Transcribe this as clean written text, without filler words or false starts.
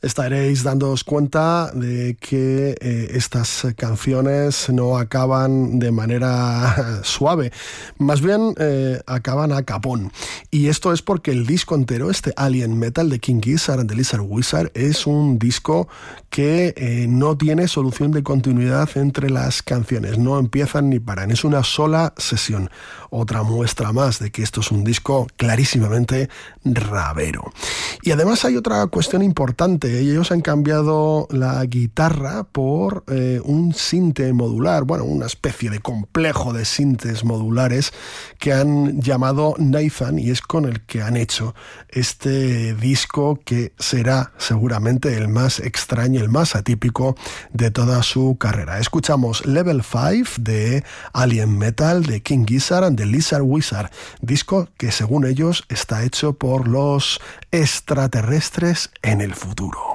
estaréis dándoos cuenta de que estas canciones no acaban de manera suave, más bien acaban a capón. Y esto es porque el disco entero, este Alien Metal de King Gizzard and the Lizard Wizard, es un disco que no tiene solución de continuidad entre las canciones, no empiezan ni paran, es una sola sesión. Otra muestra más de que esto es un disco clarísimamente rabero. Y además hay otra cuestión importante, ellos han cambiado la guitarra por un sinte modular, bueno, una especie de complejo de sintes modulares que han llamado Nathan, y es con el que han hecho este disco que será seguramente el más extraño, el más atípico de toda su carrera. Escuchamos Level 5 de Alien Metal de King Gizzard and the Lizard Wizard, disco que según ellos está hecho por los extraterrestres en el futuro.